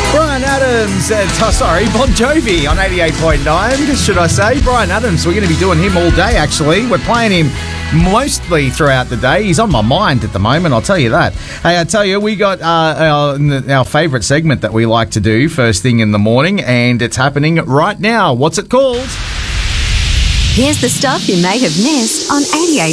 Bryan Adams, Bon Jovi on 88.9, should I say. Bryan Adams, we're going to be doing him all day, actually. We're playing him mostly throughout the day. He's on my mind at the moment, I'll tell you that. Hey, I tell you, we got our favourite segment that we like to do first thing in the morning, and it's happening right now. What's it called? Here's the stuff you may have missed on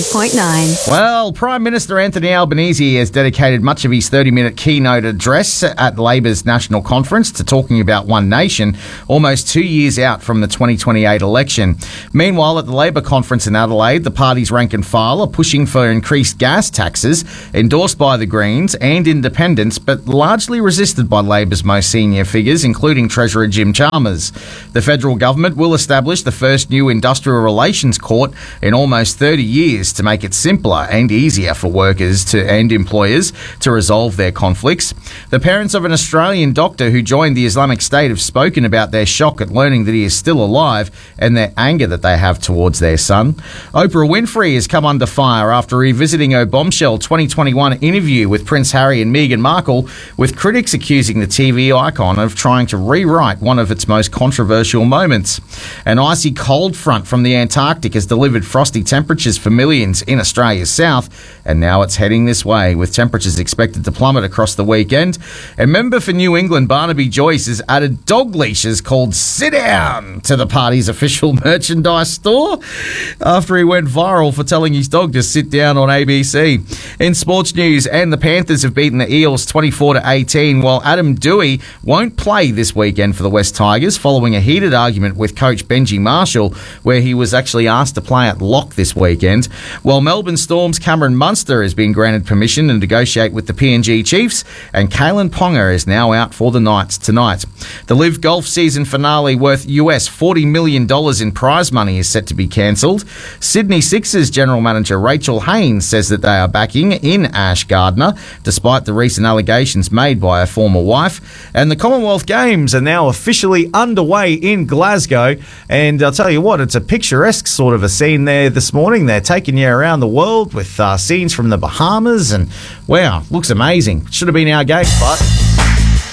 88.9. Well, Prime Minister Anthony Albanese has dedicated much of his 30-minute keynote address at Labor's National Conference to talking about One Nation, almost 2 years out from the 2028 election. Meanwhile, at the Labor conference in Adelaide, the party's rank and file are pushing for increased gas taxes, endorsed by the Greens and Independents, but largely resisted by Labor's most senior figures, including Treasurer Jim Chalmers. The federal government will establish the first new industrial relations court in almost 30 years to make it simpler and easier for workers and employers to resolve their conflicts. The parents of an Australian doctor who joined the Islamic State have spoken about their shock at learning that he is still alive and their anger that they have towards their son. Oprah Winfrey has come under fire after revisiting her bombshell 2021 interview with Prince Harry and Meghan Markle, with critics accusing the TV icon of trying to rewrite one of its most controversial moments. An icy cold front from the Antarctic has delivered frosty temperatures for millions in Australia's south, and now it's heading this way, with temperatures expected to plummet across the weekend. A member for New England, Barnaby Joyce, has added dog leashes called Sit Down to the party's official merchandise store after he went viral for telling his dog to sit down on ABC. In sports news, and the Panthers have beaten the Eels 24-18, while Adam Dewey won't play this weekend for the West Tigers following a heated argument with coach Benji Marshall, where he was actually asked to play at lock this weekend, while Melbourne Storm's Cameron Munster has been granted permission to negotiate with the PNG Chiefs, and Kalen Ponga is now out for the Knights tonight. The Live Golf season finale worth US $40 million in prize money is set to be cancelled. Sydney Sixers general manager Rachel Haynes says that they are backing in Ash Gardner, despite the recent allegations made by her former wife. And the Commonwealth Games are now officially underway in Glasgow, and I'll tell you what, it's a picturesque sort of a scene there this morning. They're taking you around the world with scenes from the Bahamas, and wow, looks amazing. Should have been our game, but